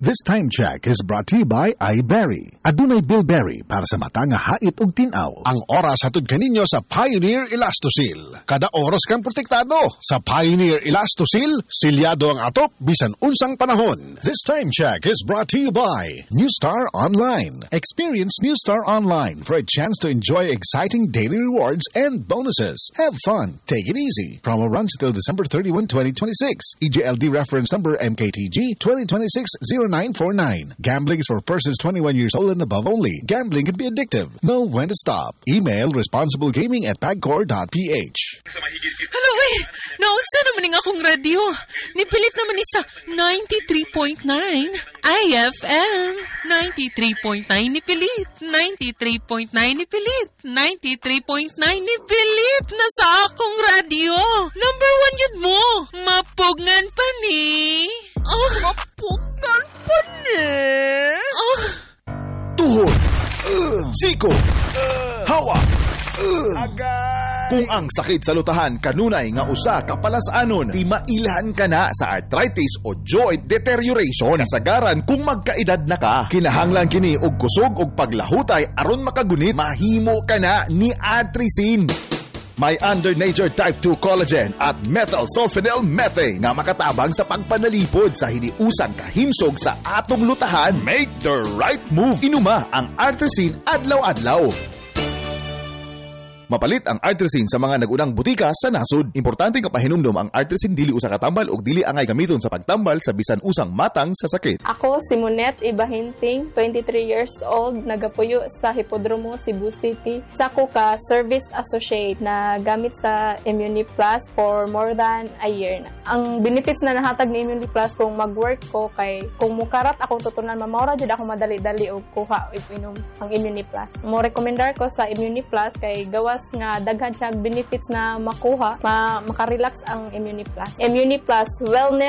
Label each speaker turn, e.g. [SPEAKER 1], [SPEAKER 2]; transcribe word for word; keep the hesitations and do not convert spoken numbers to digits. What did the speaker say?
[SPEAKER 1] This time check is brought to you by iBerry. Adunay Bilberry para sa mata nga hait ug tinaw. Ang oras hatod kaninyo sa Pioneer Elastosil. Kada oras kang protektado sa Pioneer Elastosil, silyado ang atop bisan unsang panahon. This time check is brought to you by New Star Online. Experience New Star Online for a chance to enjoy exciting daily rewards and bonuses. Have fun. Take it easy. Promo runs until December thirty-first, twenty twenty-six. E J L D reference number M K T G twenty twenty-six zero nine four nine. Gambling is for persons twenty-one years old and above only. Gambling can be addictive. Know when to stop. Email responsiblegaming at pagcor dot p h.
[SPEAKER 2] Hello, eh! Naunsa naman nga akong radyo. Nipilit naman ni sa ninety-three point nine. I F M. ninety-three point nine nipilit. ninety-three point nine nipilit. ninety-three point nine nipilit na sa akong radyo. Number one yun mo. Mapugngan pa ni. Oh. Mapugngan pa ni. Oh.
[SPEAKER 3] Tuhod. Uh, siko. Uh, hawa. Uh, agay. Kung ang sakit sa lutahan kanunay nga usa ka palasanon, di mailhan ka na sa arthritis o joint deterioration. Nasagaran kung magkaedad na ka. Kinahanglan kini og kusog og paglahutay aron makagunit. Mahimo ka na ni Atricin. May under nature type two collagen at methyl sulfonyl methane nga makatabang sa pagpanalipod sa hiniusang kahimsog sa atong lutahan. Make the right move. Inuma ang Artricin adlaw-adlaw. Mapalit ang Artricin sa mga nagunang butika sa nasod. Importante nga pahinumdom ang Artricin dili usa ka tambal ug dili angay gamiton sa pagtambal sa bisan usang matang sa sakit.
[SPEAKER 4] Ako si Monet Ibahinting, twenty-three years old, nagapuyo sa Hipodromo, Cebu City. Sa ko ka service associate na gamit sa Immuniplus for more than a year na. Ang benefits na nahatag ni Immuniplus kung mag-work ko kay kung mukarat akong tutunan mamawra jud ako madali-dali og kuha if inom ang Immuniplus. Mo rekomendar ko sa Immuniplus kay gawas nga daghan siya benefits na makuha, ma makarelax ang Immuniplus. Immuniplus Wellness